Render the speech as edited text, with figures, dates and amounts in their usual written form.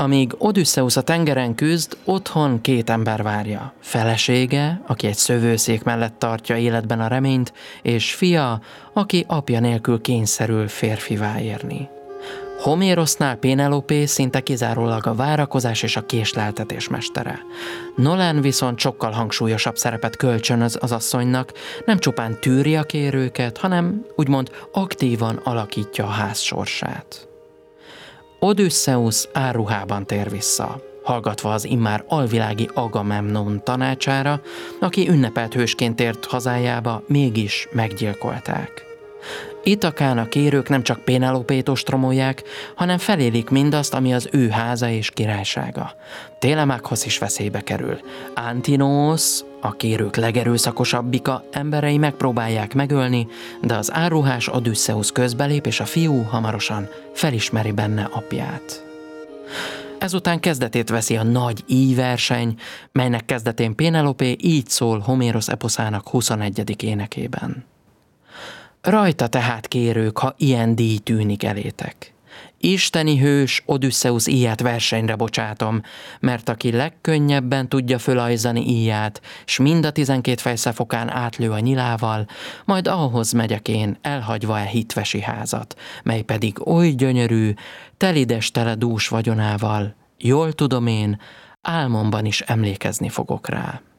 Amíg Odüsszeusz a tengeren küzd, otthon két ember várja. Felesége, aki egy szövőszék mellett tartja életben a reményt, és fia, aki apja nélkül kényszerül férfivá érni. Homérosznál Pénelopé szinte kizárólag a várakozás és a késleltetés mestere. Nolan viszont sokkal hangsúlyosabb szerepet kölcsönöz az asszonynak, nem csupán tűri a kérőket, hanem úgymond aktívan alakítja a ház sorsát. Odüsszeusz álruhában tér vissza, hallgatva az immár alvilági Agamemnon tanácsára, aki ünnepelt hősként tért hazájába, mégis meggyilkolták. Itakán a kérők nem csak Pénelopét ostromolják, hanem felélik mindazt, ami az ő háza és királysága. Télemákhoz is veszélybe kerül. Antinóosz, a kérők legerőszakosabbika, emberei megpróbálják megölni, de az álruhás Odüsszeusz közbelép, és a fiú hamarosan felismeri benne apját. Ezután kezdetét veszi a nagy íjverseny, melynek kezdetén Pénelopé így szól Homérosz eposzának 21. énekében. Rajta tehát, kérők, ha ilyen díj tűnik elétek. Isteni hős Odüsszeusz íját versenyre bocsátom, mert aki legkönnyebben tudja fölajzani íját, s mind a 12 fejszefokán átlő a nyilával, majd ahhoz megyek én, elhagyva hitvesi házat, mely pedig oly gyönyörű, telides tele dús vagyonával, jól tudom én, álmomban is emlékezni fogok rá.